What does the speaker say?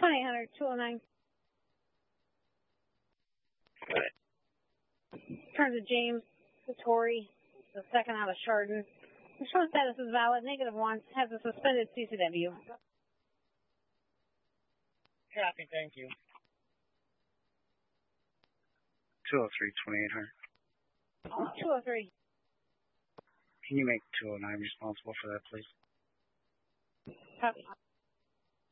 2800, 209. Turn to James Satori, the second out of Chardon. The show status is valid, -1, has a suspended CCW. Copy, thank you. 203, 2800. 203. Can you make 209 responsible for that, please? Copy.